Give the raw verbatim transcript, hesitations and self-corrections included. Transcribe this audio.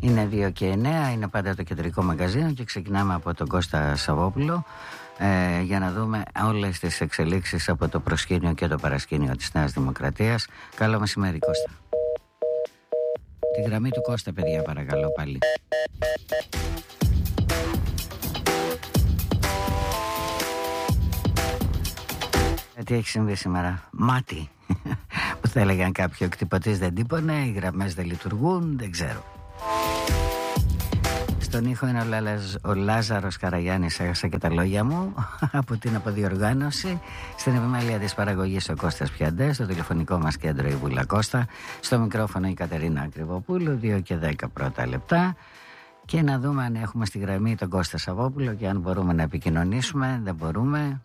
Είναι δύο και εννέα, είναι πάντα το κεντρικό μαγαζίνο και ξεκινάμε από τον Κώστα Σαββόπουλο ε, για να δούμε όλες τις εξελίξεις από το προσκήνιο και το παρασκήνιο της Νέας Δημοκρατίας. Καλό μεσημέρι, Κώστα. Τη γραμμή του Κώστα, παιδιά, παρακαλώ πάλι. Τι έχει συμβεί σήμερα? Μάτι που θα έλεγαν κάποιοι, ο κτυπωτής δεν τύπωνε, οι γραμμές δεν λειτουργούν, δεν ξέρω. Στον ήχο είναι ο, Λάζ, ο Λάζαρος Καραγιάννης, έχασα και τα λόγια μου από την αποδιοργάνωση. Στην επιμέλεια της παραγωγής ο Κώστας Πιαντές, στο τηλεφωνικό μας κέντρο η Βούλα Κώστα, στο μικρόφωνο η Κατερίνα Ακριβοπούλου, δύο και δέκα πρώτα λεπτά. Και να δούμε αν έχουμε στη γραμμή τον Κώστα Σαββόπουλο και αν μπορούμε να επικοινωνήσουμε. Δεν μπορούμε.